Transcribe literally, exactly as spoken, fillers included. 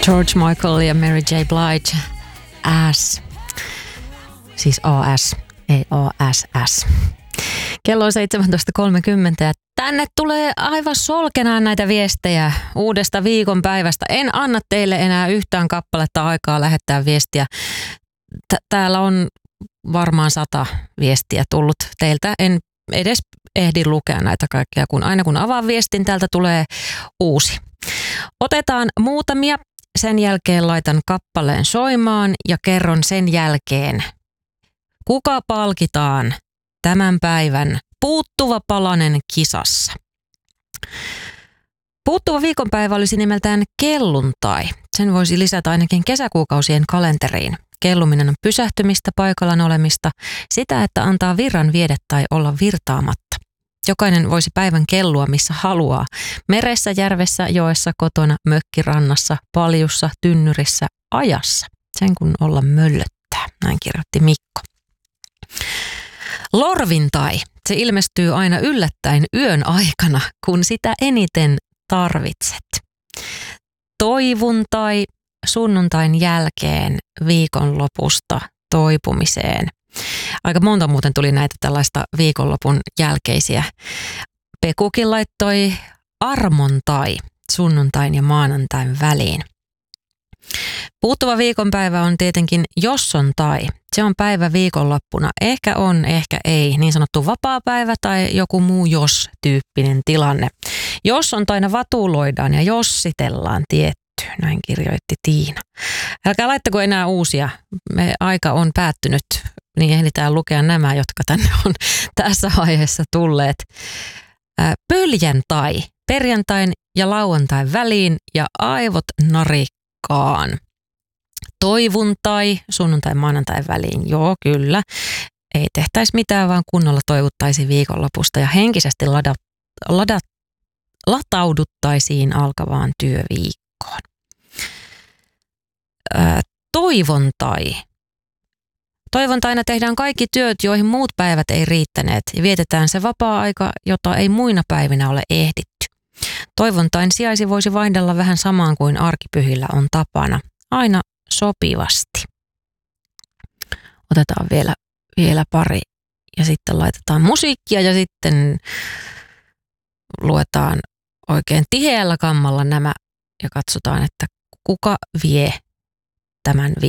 George Michael ja Mary J. Blige, As, siis A S, ei A S S. Kello on seitsemäntoista kolmekymmentä ja tänne tulee aivan solkenaan näitä viestejä uudesta viikonpäivästä. En anna teille enää yhtään kappaletta aikaa lähettää viestiä. T- täällä on varmaan sata viestiä tullut teiltä. En edes ehdi lukea näitä kaikkia, kun aina kun avaan viestin, täältä tulee uusi. Otetaan muutamia, sen jälkeen laitan kappaleen soimaan ja kerron sen jälkeen, kuka palkitaan tämän päivän puuttuva palanen kisassa. Puuttuva viikonpäivä olisi nimeltään kelluntai. Sen voisi lisätä ainakin kesäkuukausien kalenteriin. Kelluminen on pysähtymistä, paikallaan olemista, sitä, että antaa virran viedä tai olla virtaamatta. Jokainen voisi päivän kellua missä haluaa. Meressä, järvessä, joessa, kotona, mökkirannassa, paljussa, tynnyrissä, ajassa. Sen kun olla möllöttää, näin kirjoitti Mikko. Lorvintai. Se ilmestyy aina yllättäen yön aikana, kun sitä eniten tarvitset. Toivuntai. Sunnuntain jälkeen viikonlopusta toipumiseen. Aika monta muuten tuli näitä tällaista viikonlopun jälkeisiä. Pekukin laittoi armontai sunnuntain ja maanantain väliin. Puuttuva viikonpäivä on tietenkin jossontai. Se on päivä viikonloppuna. Ehkä on, ehkä ei. Niin sanottu vapaapäivä tai joku muu jos-tyyppinen tilanne. Jossontaina vatuloidaan ja jossitellaan tietty. Näin kirjoitti Tiina. Älkää laittako enää uusia. Me aika on päättynyt, niin ehditään lukea nämä, jotka tänne on tässä aiheessa tulleet. Pöljentai, perjantain ja lauantain väliin ja aivot narikkaan. Toivuntai, sunnuntai maanantain väliin, joo kyllä. Ei tehtäisi mitään, vaan kunnolla toivuttaisiin viikonlopusta ja henkisesti lada, lada, latauduttaisiin alkavaan työviikkoon. Ää, toivontai. Toivontaina tehdään kaikki työt, joihin muut päivät ei riittäneet ja vietetään se vapaa-aika, jota ei muina päivinä ole ehditty. Toivontain sijaisi voisi vaihdella vähän samaan kuin arkipyhillä on tapana, aina sopivasti. Otetaan vielä, vielä pari ja sitten laitetaan musiikkia ja sitten luetaan oikein tiheällä kammalla nämä ja katsotaan, että kuka vie tämän viikon.